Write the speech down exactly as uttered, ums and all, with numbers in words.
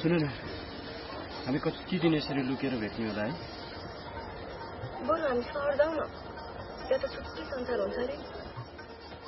सुन न, हामी कति दिन यसरी लुकेर भेट्ने होला है? बरु हामी सहर जाउँ न, त्यहाँ त छुट्टै संसार हुन्छ अरे।